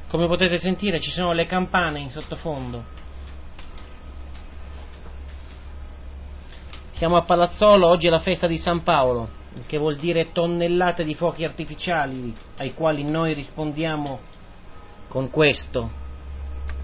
Come potete sentire ci sono le campane in sottofondo. Siamo a Palazzolo, oggi è la festa di San Paolo, il che vuol dire tonnellate di fuochi artificiali ai quali noi rispondiamo con questo.